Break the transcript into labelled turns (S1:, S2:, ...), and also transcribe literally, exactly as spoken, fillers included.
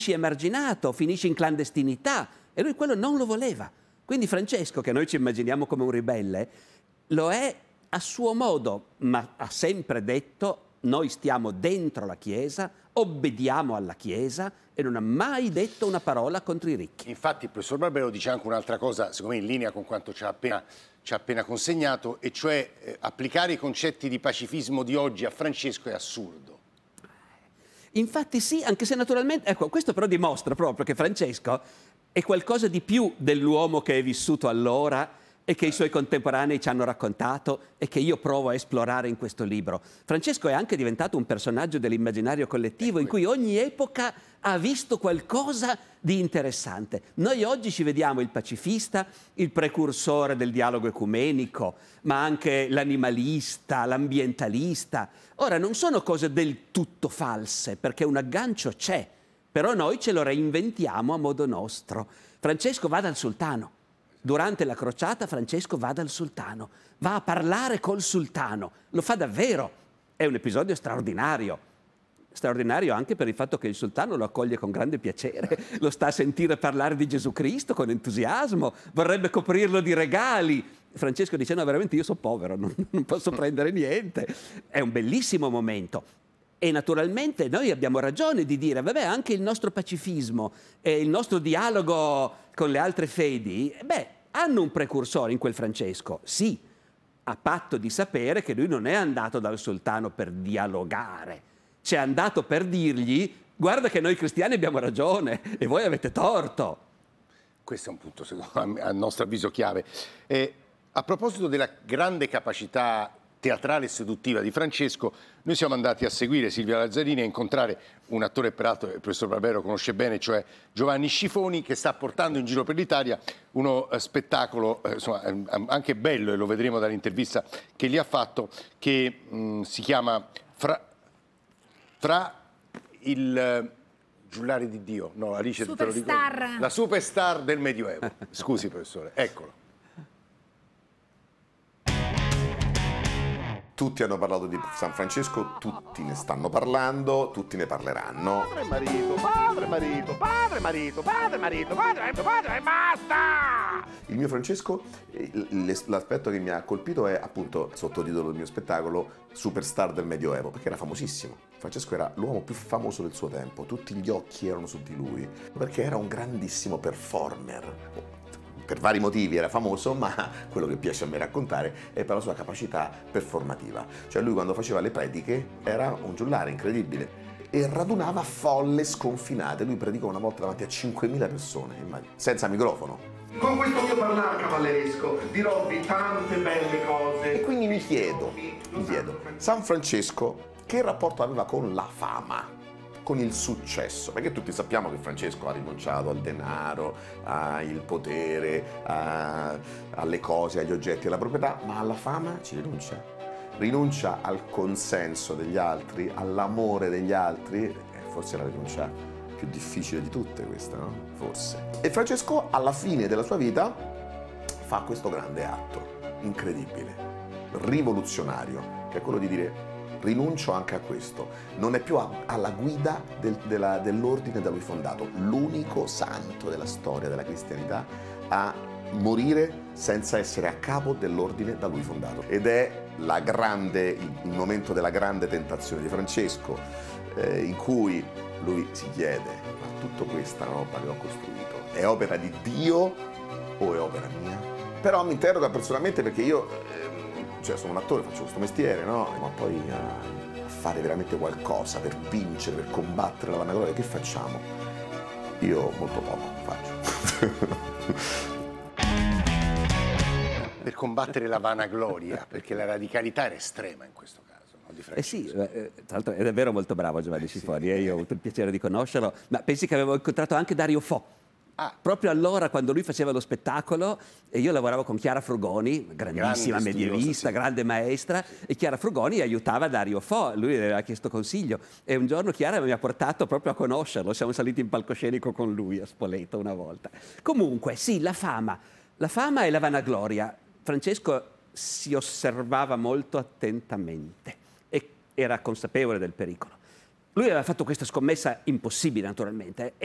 S1: emarginato, finisce in clandestinità, e lui quello non lo voleva. Quindi Francesco, che noi ci immaginiamo come un ribelle, lo è a suo modo, ma ha sempre detto: noi stiamo dentro la Chiesa, obbediamo alla Chiesa, e non ha mai detto una parola contro i ricchi.
S2: Infatti il professor Barbero dice anche un'altra cosa, secondo me in linea con quanto ci ha appena, ci ha appena consegnato, e cioè eh, applicare i concetti di pacifismo di oggi a Francesco è assurdo.
S1: Infatti sì, anche se naturalmente, ecco, questo però dimostra proprio che Francesco è qualcosa di più dell'uomo che è vissuto allora e che i suoi contemporanei ci hanno raccontato e che io provo a esplorare in questo libro. Francesco è anche diventato un personaggio dell'immaginario collettivo in cui ogni epoca ha visto qualcosa di interessante. Noi oggi ci vediamo il pacifista, il precursore del dialogo ecumenico, ma anche l'animalista, l'ambientalista. Ora, non sono cose del tutto false, perché un aggancio c'è, però noi ce lo reinventiamo a modo nostro. Francesco va dal sultano. Durante la crociata Francesco va dal sultano, va a parlare col sultano, lo fa davvero. È un episodio straordinario, straordinario anche per il fatto che il sultano lo accoglie con grande piacere, lo sta a sentire parlare di Gesù Cristo con entusiasmo, vorrebbe coprirlo di regali. Francesco dice: no, veramente io sono povero, non, non posso prendere niente. È un bellissimo momento. E naturalmente noi abbiamo ragione di dire: vabbè, anche il nostro pacifismo e il nostro dialogo con le altre fedi, beh, hanno un precursore in quel Francesco, sì, a patto di sapere che lui non è andato dal sultano per dialogare, c'è andato per dirgli: guarda che noi cristiani abbiamo ragione e voi avete torto.
S2: Questo è un punto, secondo me, a nostro avviso, chiave. Eh, a proposito della grande capacità teatrale e seduttiva di Francesco, noi siamo andati a seguire Silvia Lazzarini e a incontrare un attore, peraltro il professor Barbero conosce bene, cioè Giovanni Scifoni, che sta portando in giro per l'Italia uno eh, spettacolo eh, insomma, eh, anche bello, e lo vedremo dall'intervista che gli ha fatto, che mh, si chiama Fra, fra il eh, giullare di Dio, no, Alice, te lo dico, la superstar del Medioevo. Scusi professore, eccolo.
S3: Tutti hanno parlato di San Francesco, tutti ne stanno parlando, tutti ne parleranno.
S4: Padre marito, padre marito, padre marito, padre marito, padre marito, padre e basta!
S3: Il mio Francesco, l'aspetto che mi ha colpito è appunto, sottotitolo del mio spettacolo, Superstar del Medioevo, perché era famosissimo. Francesco era l'uomo più famoso del suo tempo, tutti gli occhi erano su di lui, perché era un grandissimo performer. Per vari motivi era famoso, ma quello che piace a me raccontare è per la sua capacità performativa. Cioè lui, quando faceva le prediche, era un giullare incredibile e radunava folle sconfinate. Lui predicò una volta davanti a cinquemila persone, senza microfono.
S5: Con questo mio parlare cavalleresco diròvi tante belle cose.
S3: E quindi mi chiedo, mi chiedo, San Francesco che rapporto aveva con la fama? Con il successo, perché tutti sappiamo che Francesco ha rinunciato al denaro, al potere, a, alle cose, agli oggetti, alla proprietà, ma alla fama ci rinuncia. Rinuncia al consenso degli altri, all'amore degli altri, e forse è la rinuncia più difficile di tutte questa, no? Forse. E Francesco alla fine della sua vita fa questo grande atto, incredibile, rivoluzionario, che è quello di dire: rinuncio anche a questo, non è più a, alla guida del, della, dell'ordine da lui fondato, l'unico santo della storia della cristianità a morire senza essere a capo dell'ordine da lui fondato. Ed è la grande, il, il momento della grande tentazione di Francesco, eh, in cui lui si chiede: ma tutta questa roba che ho costruito è opera di Dio o è opera mia? Però mi interroga personalmente, perché io eh, cioè sono un attore, faccio questo mestiere, no? Ma poi a, a fare veramente qualcosa per vincere, per combattere la vanagloria, che facciamo? Io molto poco faccio.
S2: Per combattere la vanagloria, perché la radicalità era estrema in questo caso, no? Di
S1: Eh sì, eh, tra l'altro è davvero molto bravo Giovanni Scifoni, eh, io ho avuto il piacere di conoscerlo, ma pensi che avevo incontrato anche Dario Fo. Ah. Proprio allora, quando lui faceva lo spettacolo, e io lavoravo con Chiara Frugoni, grandissima grande medievista, studiosa, sì. grande maestra, sì. E Chiara Frugoni aiutava Dario Fo, lui le aveva chiesto consiglio, e un giorno Chiara mi ha portato proprio a conoscerlo, siamo saliti in palcoscenico con lui a Spoleto una volta. Comunque, sì, la fama, la fama e la vanagloria. Francesco si osservava molto attentamente e era consapevole del pericolo. Lui aveva fatto questa scommessa impossibile, naturalmente,